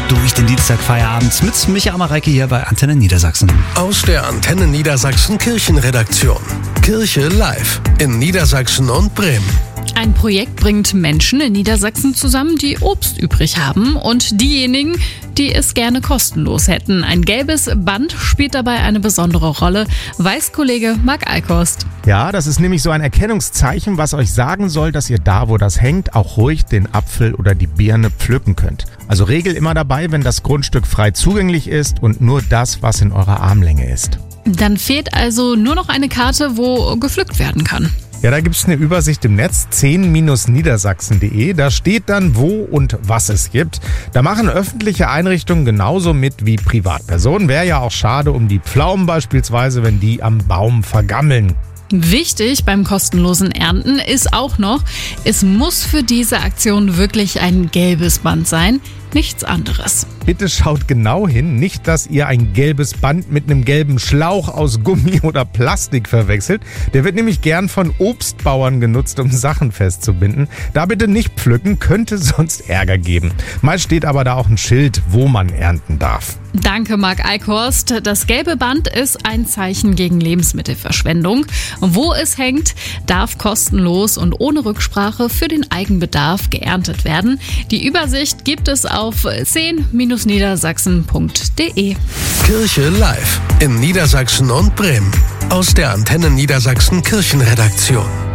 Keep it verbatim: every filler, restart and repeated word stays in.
durch den Dienstagfeierabend mit Micha Amareike hier bei Antenne Niedersachsen. Aus der Antenne Niedersachsen Kirchenredaktion. Kirche live in Niedersachsen und Bremen. Ein Projekt bringt Menschen in Niedersachsen zusammen, die Obst übrig haben und diejenigen, die es gerne kostenlos hätten. Ein gelbes Band spielt dabei eine besondere Rolle, weiß Kollege Marc Eickhorst. Ja, das ist nämlich so ein Erkennungszeichen, was euch sagen soll, dass ihr da, wo das hängt, auch ruhig den Apfel oder die Birne pflücken könnt. Also Regel immer dabei, wenn das Grundstück frei zugänglich ist und nur das, was in eurer Armlänge ist. Dann fehlt also nur noch eine Karte, wo gepflückt werden kann. Ja, da gibt's eine Übersicht im Netz, zehn niedersachsen punkt de. Da steht dann, wo und was es gibt. Da machen öffentliche Einrichtungen genauso mit wie Privatpersonen. Wäre ja auch schade um die Pflaumen beispielsweise, wenn die am Baum vergammeln. Wichtig beim kostenlosen Ernten ist auch noch, es muss für diese Aktion wirklich ein gelbes Band sein, nichts anderes. Bitte schaut genau hin, nicht, dass ihr ein gelbes Band mit einem gelben Schlauch aus Gummi oder Plastik verwechselt. Der wird nämlich gern von Obstbauern genutzt, um Sachen festzubinden. Da bitte nicht pflücken, könnte sonst Ärger geben. Meist steht aber da auch ein Schild, wo man ernten darf. Danke, Marc Eickhorst. Das gelbe Band ist ein Zeichen gegen Lebensmittelverschwendung. Wo es hängt, darf kostenlos und ohne Rücksprache für den Eigenbedarf geerntet werden. Die Übersicht gibt es auf zehn niedersachsen punkt de. Kirche live in Niedersachsen und Bremen. Aus der Antenne Niedersachsen Kirchenredaktion.